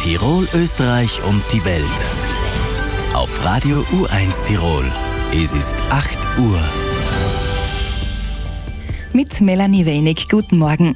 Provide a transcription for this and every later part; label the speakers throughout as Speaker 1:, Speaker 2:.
Speaker 1: Tirol, Österreich und die Welt. Auf Radio U1 Tirol. Es ist 8 Uhr.
Speaker 2: Mit Melanie Wenig, guten Morgen.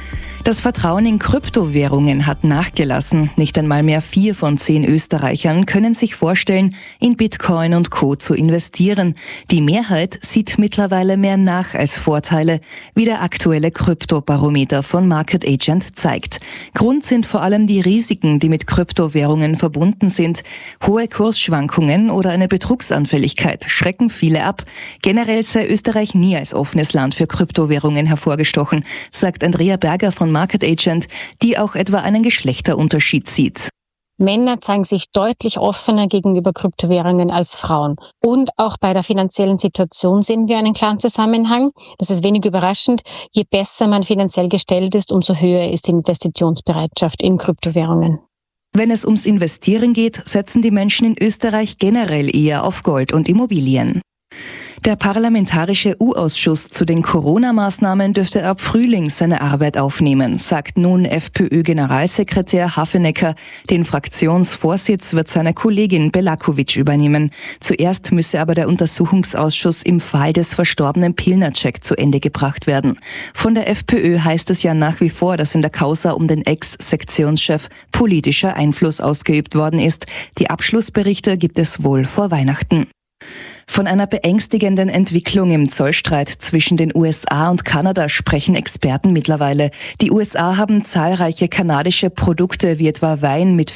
Speaker 2: Das Vertrauen in Kryptowährungen hat nachgelassen. Nicht einmal mehr 4 von 10 Österreichern können sich vorstellen, in Bitcoin und Co. zu investieren. Die Mehrheit sieht mittlerweile mehr nach als Vorteile, wie der aktuelle Kryptobarometer von Market Agent zeigt. Grund sind vor allem die Risiken, die mit Kryptowährungen verbunden sind. Hohe Kursschwankungen oder eine Betrugsanfälligkeit schrecken viele ab. Generell sei Österreich nie als offenes Land für Kryptowährungen hervorgestochen, sagt Andrea Berger von Market Agent, die auch etwa einen Geschlechterunterschied sieht.
Speaker 3: Männer zeigen sich deutlich offener gegenüber Kryptowährungen als Frauen. Und auch bei der finanziellen Situation sehen wir einen klaren Zusammenhang. Das ist wenig überraschend. Je besser man finanziell gestellt ist, umso höher ist die Investitionsbereitschaft in Kryptowährungen.
Speaker 2: Wenn es ums Investieren geht, setzen die Menschen in Österreich generell eher auf Gold und Immobilien. Der Parlamentarische U-Ausschuss zu den Corona-Maßnahmen dürfte ab Frühling seine Arbeit aufnehmen, sagt nun FPÖ-Generalsekretär Hafenecker. Den Fraktionsvorsitz wird seine Kollegin Belakovic übernehmen. Zuerst müsse aber der Untersuchungsausschuss im Fall des verstorbenen Pilnacek zu Ende gebracht werden. Von der FPÖ heißt es ja nach wie vor, dass in der Causa um den Ex-Sektionschef politischer Einfluss ausgeübt worden ist. Die Abschlussberichte gibt es wohl vor Weihnachten. Von einer beängstigenden Entwicklung im Zollstreit zwischen den USA und Kanada sprechen Experten mittlerweile. Die USA haben zahlreiche kanadische Produkte wie etwa Wein mit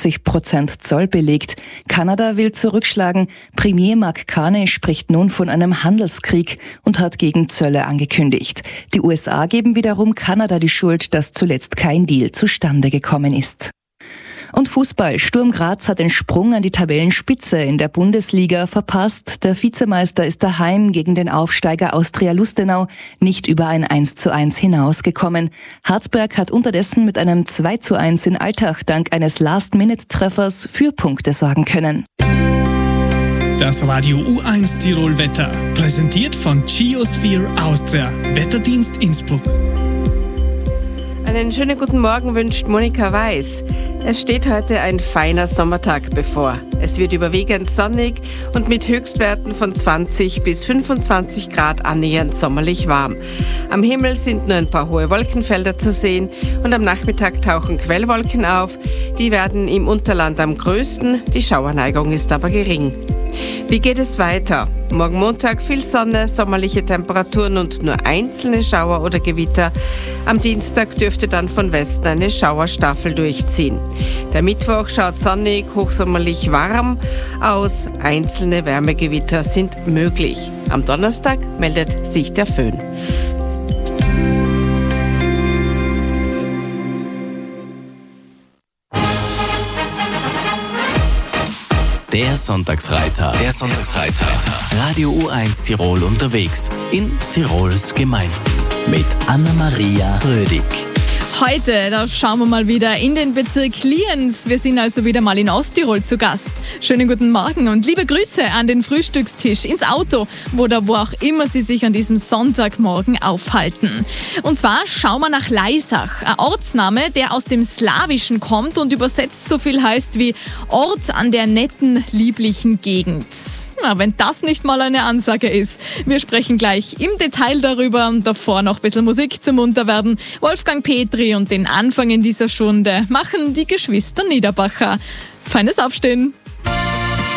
Speaker 2: 50% Zoll belegt. Kanada will zurückschlagen. Premier Mark Carney spricht nun von einem Handelskrieg und hat gegen Zölle angekündigt. Die USA geben wiederum Kanada die Schuld, dass zuletzt kein Deal zustande gekommen ist. Und Fußball. Sturm Graz hat den Sprung an die Tabellenspitze in der Bundesliga verpasst. Der Vizemeister ist daheim gegen den Aufsteiger Austria Lustenau nicht über ein 1:1 hinausgekommen. Harzberg hat unterdessen mit einem 2:1 in Altach dank eines Last-Minute-Treffers für Punkte sorgen können.
Speaker 4: Das Radio U1 Tirol Wetter, präsentiert von Geosphere Austria, Wetterdienst Innsbruck.
Speaker 5: Einen schönen guten Morgen wünscht Monika Weiß. Es steht heute ein feiner Sommertag bevor. Es wird überwiegend sonnig und mit Höchstwerten von 20 bis 25 Grad annähernd sommerlich warm. Am Himmel sind nur ein paar hohe Wolkenfelder zu sehen und am Nachmittag tauchen Quellwolken auf. Die werden im Unterland am größten, die Schauerneigung ist aber gering. Wie geht es weiter? Morgen Montag viel Sonne, sommerliche Temperaturen und nur einzelne Schauer oder Gewitter. Am Dienstag dürfte dann von Westen eine Schauerstaffel durchziehen. Der Mittwoch schaut sonnig, hochsommerlich warm aus. Einzelne Wärmegewitter sind möglich. Am Donnerstag meldet sich der Föhn.
Speaker 1: Der Sonntagsreiter. Radio U1 Tirol unterwegs in Tirols Gemeinden. Mit Anna-Maria Rödig.
Speaker 6: Heute, da schauen wir mal wieder in den Bezirk Lienz. Wir sind also wieder mal in Osttirol zu Gast. Schönen guten Morgen und liebe Grüße an den Frühstückstisch, ins Auto oder wo auch immer Sie sich an diesem Sonntagmorgen aufhalten. Und zwar schauen wir nach Leisach, ein Ortsname, der aus dem Slawischen kommt und übersetzt so viel heißt wie Ort an der netten, lieblichen Gegend. Na, wenn das nicht mal eine Ansage ist. Wir sprechen gleich im Detail darüber und davor noch ein bisschen Musik zum Munterwerden. Wolfgang Petri und den Anfang in dieser Stunde machen die Geschwister Niederbacher. Feines Aufstehen!